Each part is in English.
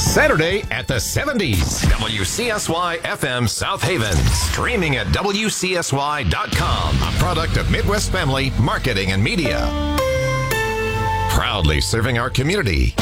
Saturday at the 70s. WCSY-FM South Haven. Streaming at WCSY.com. A product of Midwest Family Marketing and Media. Proudly serving our community.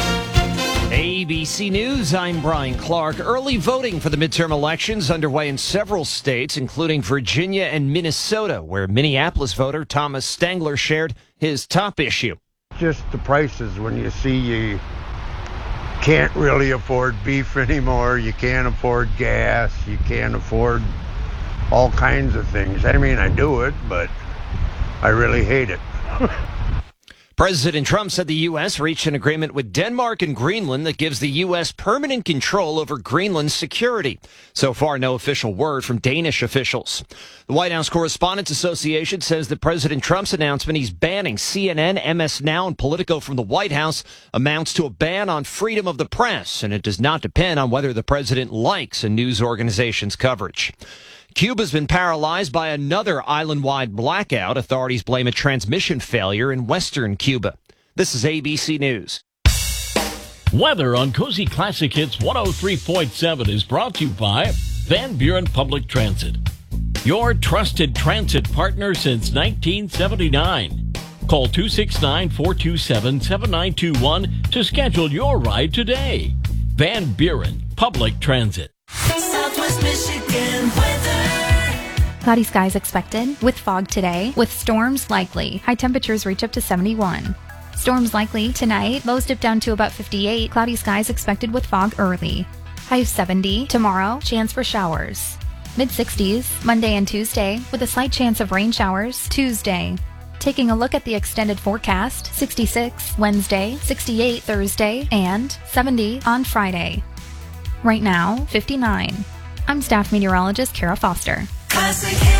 ABC News, I'm Brian Clark. Early voting for the midterm elections underway in several states, including Virginia and Minnesota, where Minneapolis voter Thomas Stangler shared his top issue. Just the prices. When you see you can't really afford beef anymore, you can't afford gas, you can't afford all kinds of things. I mean, I do it, but I really hate it. President Trump said the U.S. reached an agreement with Denmark and Greenland that gives the U.S. permanent control over Greenland's security. So far, no official word from Danish officials. The White House Correspondents Association says that President Trump's announcement he's banning CNN, MS Now, and Politico from the White House amounts to a ban on freedom of the press, and it does not depend on whether the president likes a news organization's coverage. Cuba's been paralyzed by another island-wide blackout. Authorities blame a transmission failure in western Cuba. This is ABC News. Weather on Cozy Classic Hits 103.7 is brought to you by Van Buren Public Transit, your trusted transit partner since 1979. Call 269-427-7921 to schedule your ride today. Van Buren Public Transit. Southwest Michigan weather. Cloudy skies expected with fog today, with storms likely. High temperatures reach up to 71. Storms likely tonight, lows dip down to about 58. Cloudy skies expected with fog early. High of 70 tomorrow, chance for showers. Mid-60s Monday and Tuesday, with a slight chance of rain showers Tuesday. Taking a look at the extended forecast, 66 Wednesday, 68 Thursday, and 70 on Friday. Right now, 59. I'm staff meteorologist Kara Foster. Classic